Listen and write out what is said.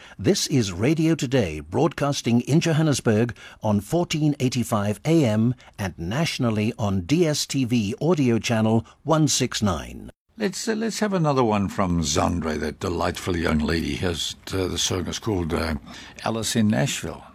This is Radio Today, broadcasting in Johannesburg on 1485 AM and nationally on DSTV audio channel 169. Let's have another one from Zandre, that delightful young lady. The song is called Alice in Nashville.